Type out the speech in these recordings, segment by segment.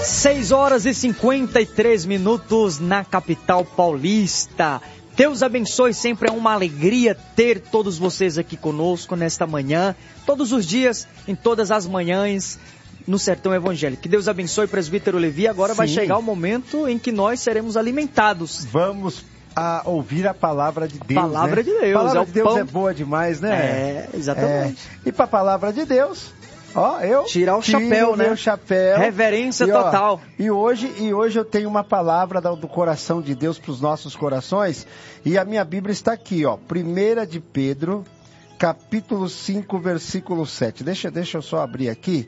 6h53 na capital paulista. Deus abençoe, sempre é uma alegria ter todos vocês aqui conosco nesta manhã, todos os dias, em todas as manhãs, no Sertão Evangélico. Que Deus abençoe, presbítero Levi. Agora vai chegar o momento em que nós seremos alimentados. Vamos ouvir a palavra de Deus. Palavra de Deus. A palavra de Deus é boa demais, né? É, exatamente. E para a palavra de Deus, eu tirar o chapéu, né? Meu chapéu. Reverência total. E hoje eu tenho uma palavra do coração de Deus para os nossos corações. E a minha Bíblia está aqui, 1 de Pedro, capítulo 5, versículo 7. Deixa eu só abrir aqui.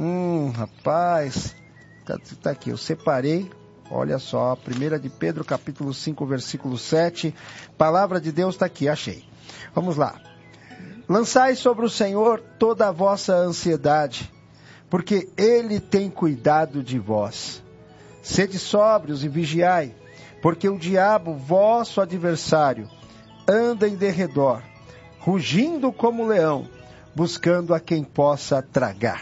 Rapaz, tá aqui, eu separei. Olha só, 1 de Pedro, capítulo 5, versículo 7. Palavra de Deus está aqui, achei. Vamos lá. Lançai sobre o Senhor toda a vossa ansiedade, porque Ele tem cuidado de vós. Sede sóbrios e vigiai, porque o diabo, vosso adversário, anda em derredor, rugindo como leão, buscando a quem possa tragar.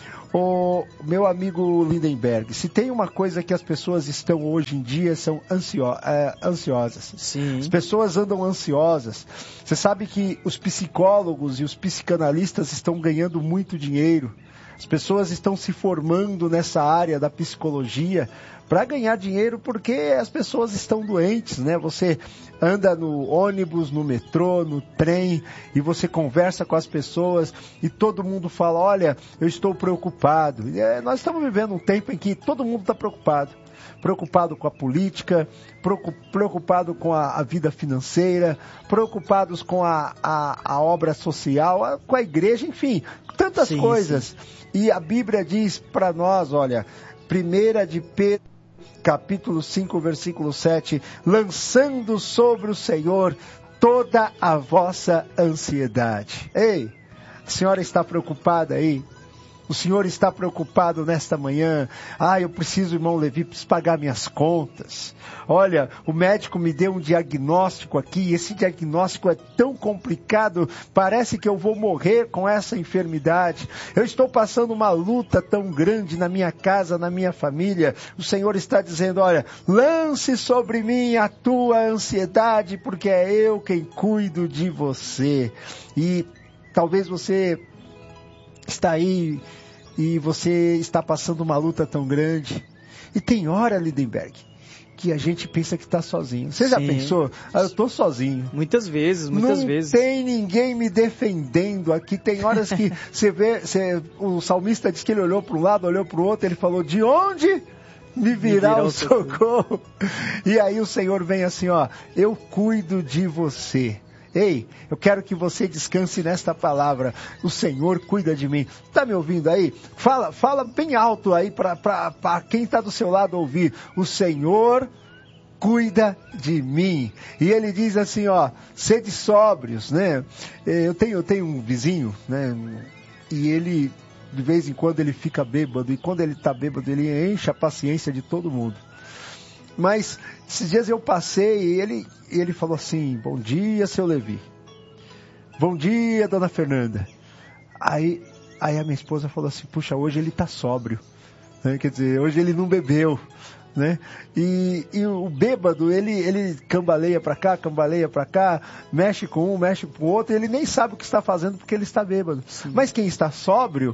O meu amigo Lindenberg, se tem uma coisa que as pessoas estão hoje em dia, são ansiosas. Sim. As pessoas andam ansiosas. Você sabe que os psicólogos e os psicanalistas estão ganhando muito dinheiro. As pessoas estão se formando nessa área da psicologia para ganhar dinheiro porque as pessoas estão doentes, né? Você anda no ônibus, no metrô, no trem e você conversa com as pessoas e todo mundo fala, olha, eu estou preocupado. Nós estamos vivendo um tempo em que todo mundo está preocupado. Preocupado com a política, preocupado com a vida financeira, preocupados com a obra social, com a igreja, enfim, tantas coisas. Sim. E a Bíblia diz para nós, olha, 1 de Pedro, capítulo 5, versículo 7, lançando sobre o Senhor toda a vossa ansiedade. Ei, a senhora está preocupada aí? O senhor está preocupado nesta manhã? Eu preciso, irmão Levi, preciso pagar minhas contas. Olha, o médico me deu um diagnóstico aqui, e esse diagnóstico é tão complicado, parece que eu vou morrer com essa enfermidade. Eu estou passando uma luta tão grande na minha casa, na minha família. O Senhor está dizendo, olha, lance sobre mim a tua ansiedade, porque é eu quem cuido de você. E talvez você está aí e você está passando uma luta tão grande. E tem hora, Lindenberg, que a gente pensa que está sozinho. Você já pensou? Eu estou sozinho. Muitas vezes. Não tem ninguém me defendendo aqui. Tem horas que você vê, o salmista diz que ele olhou para um lado, olhou para o outro, ele falou, de onde me virá o socorro? E aí o Senhor vem assim, eu cuido de você. Ei, eu quero que você descanse nesta palavra. O Senhor cuida de mim. Está me ouvindo aí? Fala bem alto aí para quem está do seu lado ouvir. O Senhor cuida de mim. E ele diz assim, sede sóbrios, né? Eu tenho um vizinho, né? E ele, de vez em quando, ele fica bêbado. E quando ele está bêbado, ele enche a paciência de todo mundo. Mas esses dias eu passei e ele falou assim, bom dia, seu Levi. Bom dia, dona Fernanda. Aí a minha esposa falou assim, puxa, hoje ele está sóbrio. Né? Quer dizer, hoje ele não bebeu. Né? E o bêbado, ele cambaleia para cá, mexe com um, mexe com o outro, e ele nem sabe o que está fazendo porque ele está bêbado. Sim. Mas quem está sóbrio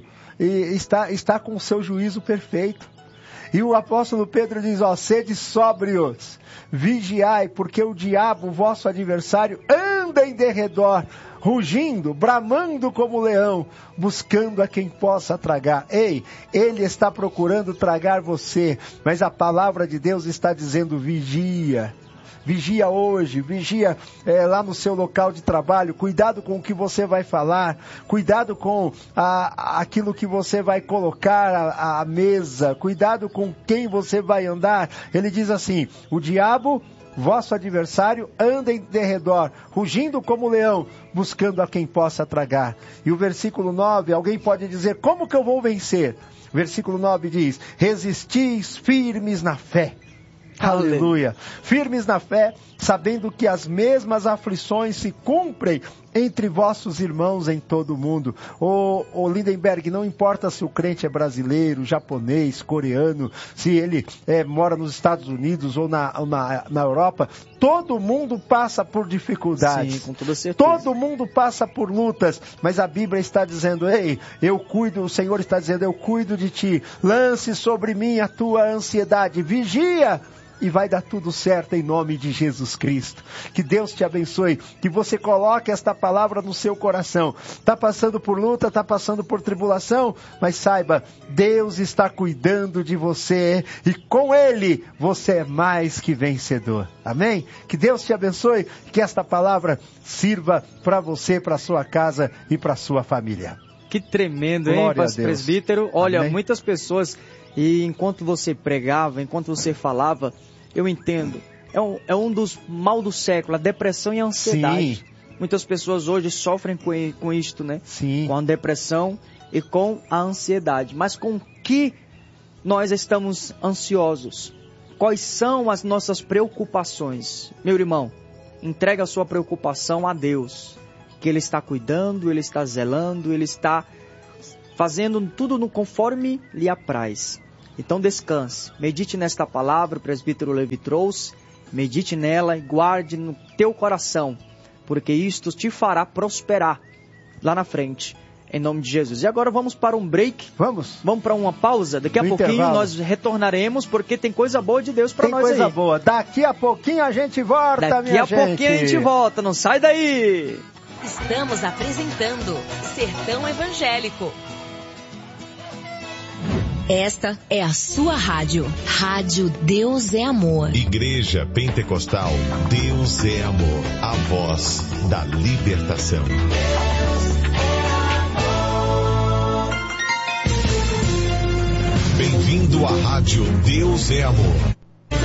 está com o seu juízo perfeito. E o apóstolo Pedro diz, sede sóbrios, vigiai, porque o diabo, vosso adversário, anda em derredor, rugindo, bramando como leão, buscando a quem possa tragar. Ei, ele está procurando tragar você, mas a palavra de Deus está dizendo, vigia. Vigia hoje, vigia lá no seu local de trabalho, cuidado com o que você vai falar, cuidado com aquilo que você vai colocar à mesa, cuidado com quem você vai andar. Ele diz assim, o diabo, vosso adversário, anda em derredor, rugindo como leão, buscando a quem possa tragar. E o versículo 9, alguém pode dizer, como que eu vou vencer? O versículo 9 diz, resistis firmes na fé. Aleluia. Firmes na fé, sabendo que as mesmas aflições se cumprem entre vossos irmãos em todo o mundo. O Lindenberg, não importa se o crente é brasileiro, japonês, coreano, se ele mora nos Estados Unidos ou na Europa, todo mundo passa por dificuldades. Sim, com toda certeza. Todo mundo passa por lutas, mas a Bíblia está dizendo, ei, eu cuido, o Senhor está dizendo, eu cuido de ti, lance sobre mim a tua ansiedade, vigia, e vai dar tudo certo em nome de Jesus Cristo. Que Deus te abençoe, que você coloque esta palavra no seu coração. Está passando por luta, está passando por tribulação, mas saiba, Deus está cuidando de você e com Ele você é mais que vencedor. Amém? Que Deus te abençoe, que esta palavra sirva para você, para sua casa e para sua família. Que tremendo, hein, pastor presbítero? Olha, amém? Muitas pessoas... E enquanto você pregava, enquanto você falava, eu entendo. É um dos mal do século, a depressão e a ansiedade. Sim. Muitas pessoas hoje sofrem com isto, né? Sim. Com a depressão e com a ansiedade. Mas com que nós estamos ansiosos? Quais são as nossas preocupações? Meu irmão, entrega a sua preocupação a Deus. Que Ele está cuidando, Ele está zelando, Ele está fazendo tudo conforme lhe apraz. Então descanse, medite nesta palavra, o presbítero Levi trouxe, medite nela e guarde no teu coração, porque isto te fará prosperar lá na frente, em nome de Jesus. E agora vamos para um break. Vamos para uma pausa, daqui a pouquinho intervalo. Nós retornaremos, porque tem coisa boa de Deus para nós aí. Tem coisa boa, daqui a pouquinho a gente volta, minha gente. Daqui a pouquinho a gente volta, não sai daí. Estamos apresentando Sertão Evangélico. Esta é a sua rádio. Rádio Deus é Amor. Igreja Pentecostal Deus é Amor. A voz da libertação. Bem-vindo à Rádio Deus é Amor.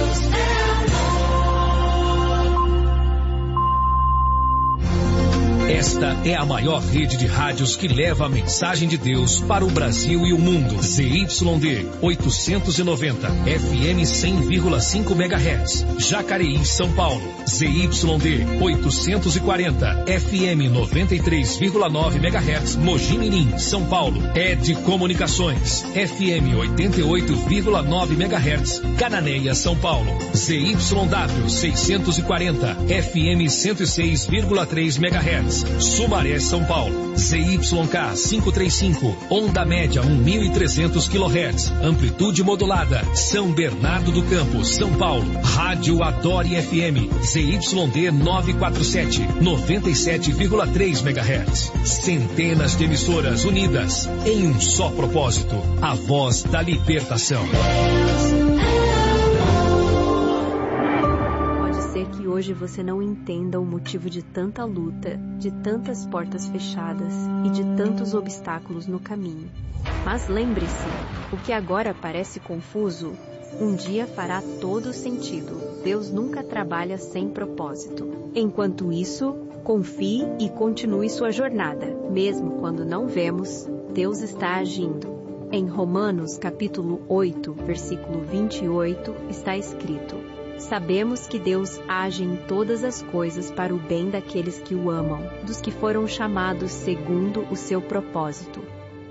Esta é a maior rede de rádios que leva a mensagem de Deus para o Brasil e o mundo. ZYD 890, FM 100,5 MHz. Jacareí, São Paulo. ZYD 840, FM 93,9 MHz. Mogi Mirim, São Paulo. ED Comunicações, FM 88,9 MHz. Cananéia, São Paulo. ZYW 640, FM 106,3 MHz. Sumaré, São Paulo. ZYK 535, onda média 1.300 kHz, amplitude modulada. São Bernardo do Campo, São Paulo. Rádio Adore FM, ZYD 947, 97,3 MHz. Centenas de emissoras unidas em um só propósito, a voz da libertação. Que hoje você não entenda o motivo de tanta luta, de tantas portas fechadas e de tantos obstáculos no caminho. Mas lembre-se, o que agora parece confuso, um dia fará todo sentido. Deus nunca trabalha sem propósito. Enquanto isso, confie e continue sua jornada. Mesmo quando não vemos, Deus está agindo. Em Romanos capítulo 8, versículo 28, está escrito: sabemos que Deus age em todas as coisas para o bem daqueles que o amam, dos que foram chamados segundo o seu propósito.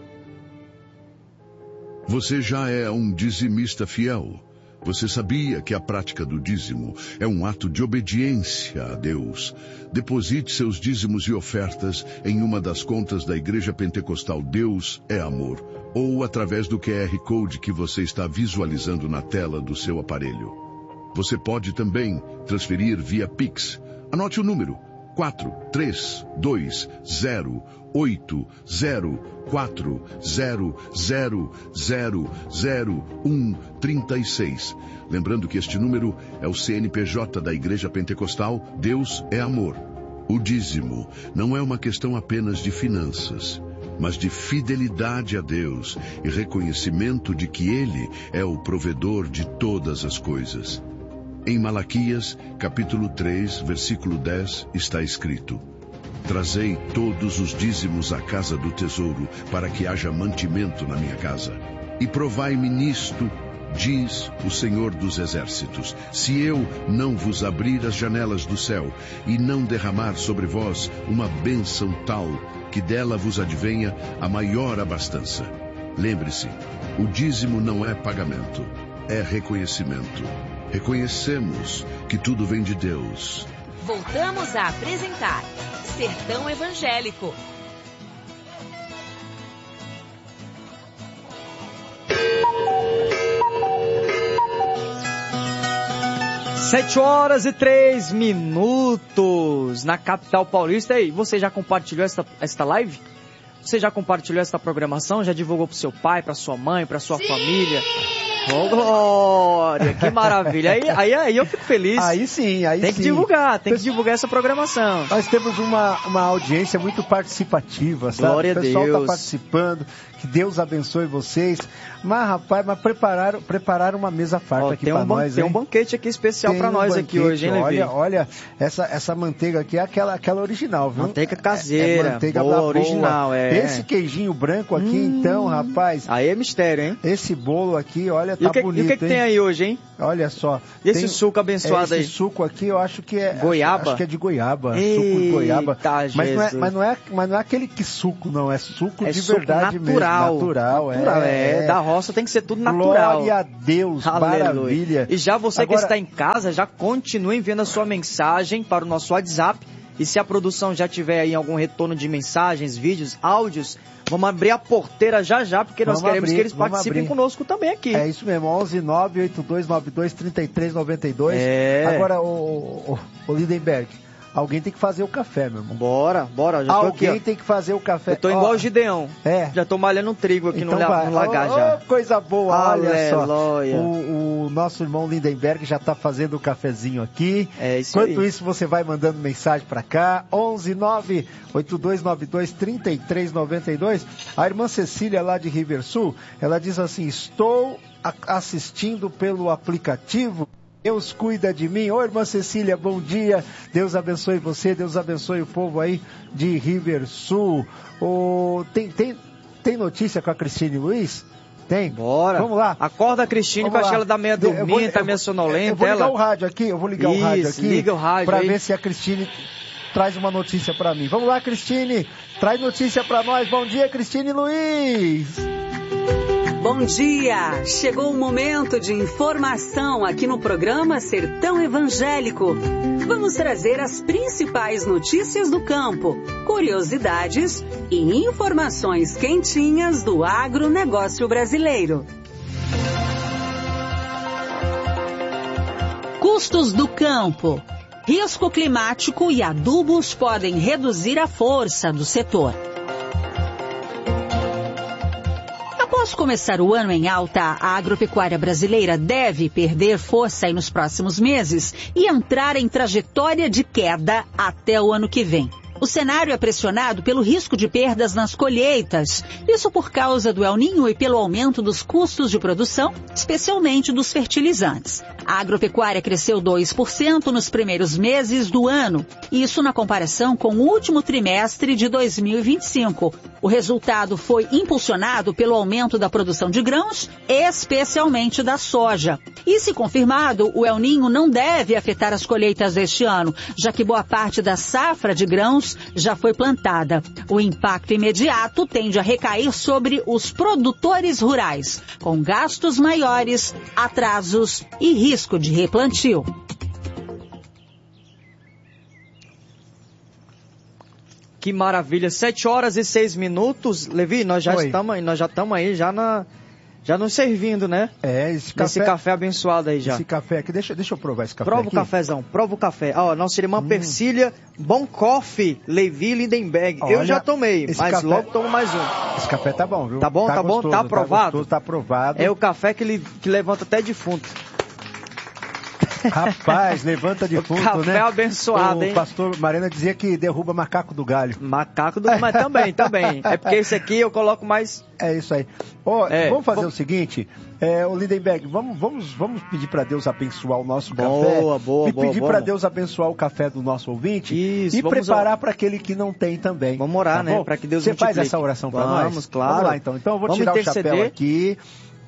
Você já é um dizimista fiel. Você sabia que a prática do dízimo é um ato de obediência a Deus. Deposite seus dízimos e ofertas em uma das contas da Igreja Pentecostal Deus é Amor, ou através do QR Code que você está visualizando na tela do seu aparelho. Você pode também transferir via Pix. Anote o número: 432080400000136. Lembrando que este número é o CNPJ da Igreja Pentecostal Deus é Amor. O dízimo não é uma questão apenas de finanças, mas de fidelidade a Deus e reconhecimento de que Ele é o provedor de todas as coisas. Em Malaquias, capítulo 3, versículo 10, está escrito: trazei todos os dízimos à casa do tesouro, para que haja mantimento na minha casa. E provai-me nisto, Diz o Senhor dos Exércitos: se eu não vos abrir as janelas do céu e não derramar sobre vós uma bênção tal que dela vos advenha a maior abastança. Lembre-se, o dízimo não é pagamento, é reconhecimento. Reconhecemos que tudo vem de Deus. Voltamos a apresentar Sertão Evangélico. 7h03 na capital paulista. E aí, você já compartilhou esta live? Você já compartilhou esta programação? Já divulgou pro seu pai, pra sua mãe, pra sua família? Ô, glória, que maravilha. Aí eu fico feliz. Aí sim, aí tem que divulgar, tem que divulgar essa programação. Nós temos uma audiência muito participativa, sabe? Glória a Deus. O pessoal está participando, que Deus abençoe vocês. Mas, rapaz, prepararam uma mesa farta aqui para nós, tem hein? um banquete aqui especial para nós aqui hoje, hein, Levi? Olha, essa manteiga aqui é aquela original, viu? Manteiga caseira, manteiga boa, original, Esse queijinho branco aqui, então, rapaz... Aí é mistério, hein? Esse bolo aqui, olha, tá bonito, E o que tem aí hoje, hein? Olha só. E esse suco abençoado aí? Esse suco aqui, eu acho que é... Goiaba? Acho que é de goiaba. Eita, suco de goiaba. Mas não é aquele que suco, não. É suco de suco verdade natural, mesmo. Natural. Da roça tem que ser tudo natural. Glória a Deus, Aleluia. Maravilha. E já você que está em casa, já continue enviando a sua mensagem para o nosso WhatsApp. E se a produção já tiver aí algum retorno de mensagens, vídeos, áudios, vamos abrir a porteira já, porque nós queremos que eles participem conosco também aqui. É isso mesmo, 11-98292-3392. Agora, o Lindenberg, alguém tem que fazer o café, meu irmão. Bora. Já alguém tem que fazer o café. Eu tô igual o Gideão. Já tô malhando um trigo aqui então no lagar já. Coisa boa, Aleluia. Olha só. O nosso irmão Lindenberg já tá fazendo o cafezinho aqui. Enquanto isso, você vai mandando mensagem pra cá. 11-98292-3392. A irmã Cecília, lá de Riversul, ela diz assim: estou assistindo pelo aplicativo. Deus cuida de mim. Ô, irmã Cecília, bom dia. Deus abençoe você, Deus abençoe o povo aí de Riversul. Tem notícia com a Cristine Luiz? Tem? Bora. Vamos lá. Acorda a Cristine, que eu acho que ela dá meia dormida, tá meia sonolenta. Eu vou ligar o rádio aqui, Liga o rádio pra aí. ver se a Cristine traz uma notícia pra mim. Vamos lá, Cristine, traz notícia pra nós. Bom dia, Cristine Luiz. Bom dia! Chegou o momento de informação aqui no programa Sertão Evangélico. Vamos trazer as principais notícias do campo, curiosidades e informações quentinhas do agronegócio brasileiro. Custos do campo. Risco climático e adubos podem reduzir a força do setor. Após começar o ano em alta, a agropecuária brasileira deve perder força aí nos próximos meses e entrar em trajetória de queda até o ano que vem. O cenário é pressionado pelo risco de perdas nas colheitas, isso por causa do El Niño e pelo aumento dos custos de produção, especialmente dos fertilizantes. A agropecuária cresceu 2% nos primeiros meses do ano, isso na comparação com o último trimestre de 2025. O resultado foi impulsionado pelo aumento da produção de grãos, especialmente da soja. E se confirmado, o El Niño não deve afetar as colheitas deste ano, já que boa parte da safra de grãos já foi plantada. O impacto imediato tende a recair sobre os produtores rurais, com gastos maiores, atrasos e risco de replantio. Que maravilha, 7h06. Levi, nós já estamos aí já nos servindo, né? Esse café abençoado aí já. Esse café aqui, deixa eu provar esse café. Prova o cafezão, prova o café. Ó, nossa irmã Persília, Bom Coffee, Levi Lindenberg. Olha, eu já tomei, mas café, logo tomo mais um. Esse café tá bom, viu? Tá bom, gostoso, tá aprovado? Tá aprovado. É o café que levanta até defunto. Rapaz, levanta defunto, café, né? Café abençoado, hein? O pastor Marena dizia que derruba macaco do galho. Mas também. É porque esse aqui eu coloco mais... É isso aí. Vamos fazer o seguinte, o Lindenberg, vamos pedir para Deus abençoar o nosso café. Boa. Pedir para Deus abençoar o café do nosso ouvinte. Isso, e preparar para aquele que não tem também. Vamos orar, tá né? Para que Deus multiplique. Você faz essa oração para nós? Vamos, claro. Vamos lá, então. Então eu vou tirar o chapéu aqui.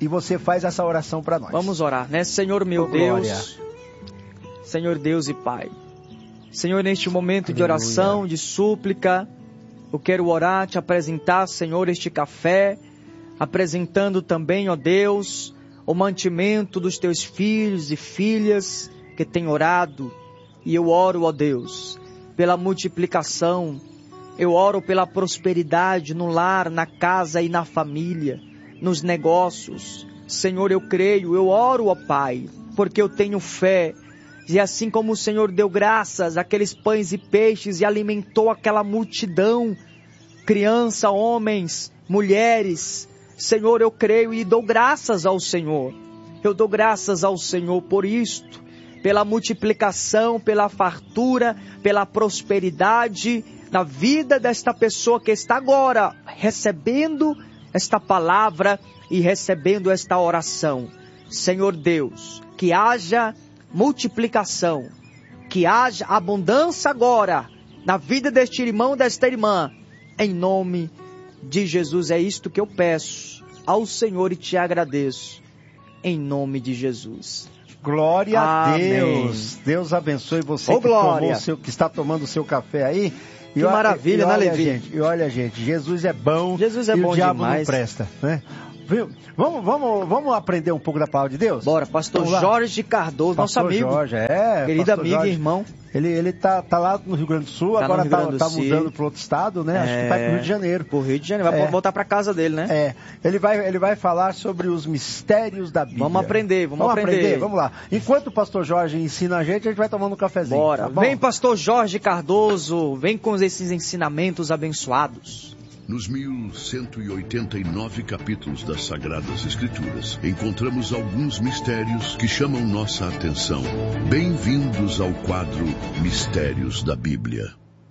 e você faz essa oração para nós. Vamos orar, né? Senhor meu Deus, Senhor Deus e Pai. Senhor, neste momento de oração, de súplica, eu quero orar, te apresentar, Senhor, este café, apresentando também, ó Deus, o mantimento dos teus filhos e filhas que têm orado. E eu oro, ó Deus, pela multiplicação, eu oro pela prosperidade no lar, na casa e na família, nos negócios. Senhor, eu creio, eu oro, ó Pai, porque eu tenho fé. E assim como o Senhor deu graças àqueles pães e peixes e alimentou aquela multidão, criança, homens, mulheres, Senhor, eu creio e dou graças ao Senhor. Eu dou graças ao Senhor por isto, pela multiplicação, pela fartura, pela prosperidade na vida desta pessoa que está agora recebendo esta palavra e recebendo esta oração. Senhor Deus, que haja multiplicação, que haja abundância agora na vida deste irmão, desta irmã, em nome de Jesus. É isto que eu peço ao Senhor e te agradeço, em nome de Jesus. Glória a Deus. Amém. Deus abençoe você que está tomando o seu café aí. Que maravilha, né, Levi? E olha, gente, Jesus é bom. Jesus é bom o diabo demais. Não presta, né? Viu? Vamos aprender um pouco da palavra de Deus? Bora, pastor Jorge Cardoso, nosso amigo. Jorge, querido amigo Jorge, e irmão. Ele tá lá no Rio Grande do Sul, agora tá mudando para outro estado, né? Acho que vai pro Rio de Janeiro. Pro Rio de Janeiro, vai voltar para casa dele, né? Ele vai falar sobre os mistérios da Bíblia. Vamos aprender. Vamos lá. Enquanto o pastor Jorge ensina a gente vai tomando um cafezinho. Bora. Tá, vem, pastor Jorge Cardoso, vem com esses ensinamentos abençoados. Nos 1189 capítulos das Sagradas Escrituras, encontramos alguns mistérios que chamam nossa atenção. Bem-vindos ao quadro Mistérios da Bíblia.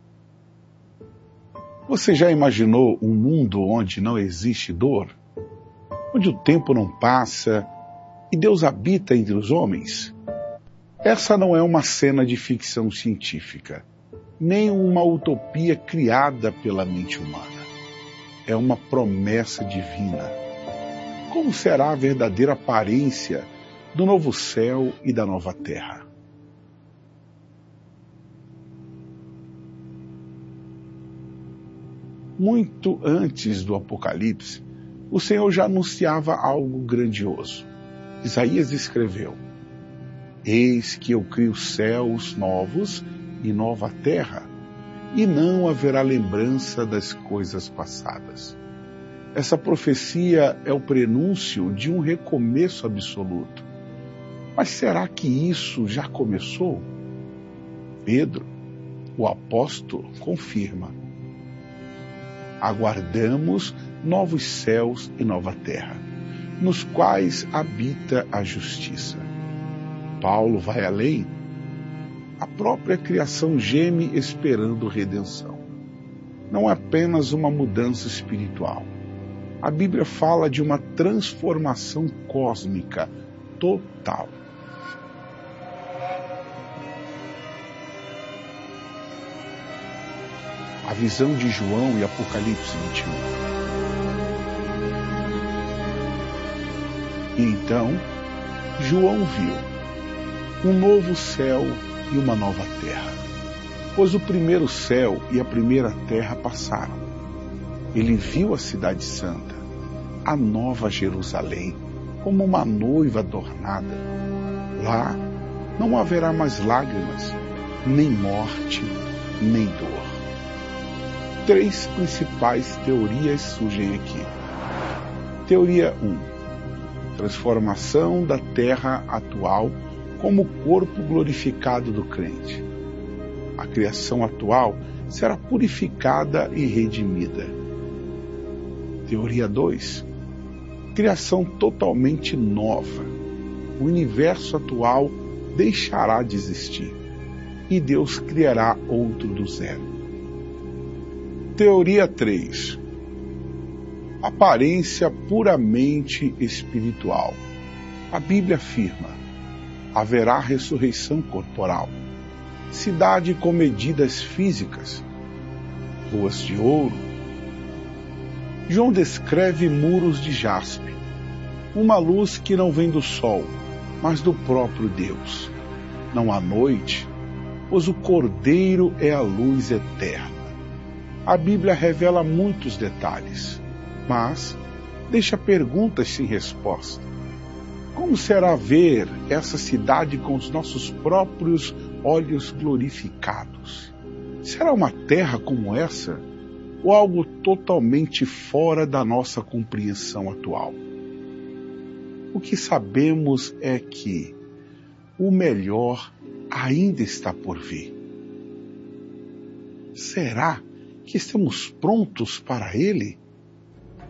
Você já imaginou um mundo onde não existe dor? Onde o tempo não passa e Deus habita entre os homens? Essa não é uma cena de ficção científica, nem uma utopia criada pela mente humana. É uma promessa divina. Como será a verdadeira aparência do novo céu e da nova terra? Muito antes do Apocalipse, o Senhor já anunciava algo grandioso. Isaías escreveu: Eis que eu crio céus novos e nova terra, e não haverá lembrança das coisas passadas. Essa profecia é o prenúncio de um recomeço absoluto. Mas será que isso já começou? Pedro, o apóstolo, confirma: aguardamos novos céus e nova terra, nos quais habita a justiça. Paulo vai além. A própria criação geme esperando redenção. Não é apenas uma mudança espiritual. A Bíblia fala de uma transformação cósmica total. A visão de João e Apocalipse 21. E então, João viu um novo céu e uma nova terra, pois o primeiro céu e a primeira terra passaram. Ele viu a cidade santa, a nova Jerusalém, como uma noiva adornada. Lá não haverá mais lágrimas, nem morte, nem dor. 3 principais teorias surgem aqui. Teoria 1. Transformação da terra atual como o corpo glorificado do crente. A criação atual será purificada e redimida. Teoria 2. Criação totalmente nova. O universo atual deixará de existir e Deus criará outro do zero. Teoria 3. Aparência puramente espiritual. A Bíblia afirma: haverá ressurreição corporal, cidade com medidas físicas, ruas de ouro. João descreve muros de jaspe, uma luz que não vem do sol, mas do próprio Deus. Não há noite, pois o Cordeiro é a luz eterna. A Bíblia revela muitos detalhes, mas deixa perguntas sem resposta. Como será ver essa cidade com os nossos próprios olhos glorificados? Será uma terra como essa, ou algo totalmente fora da nossa compreensão atual? O que sabemos é que o melhor ainda está por vir. Será que estamos prontos para ele?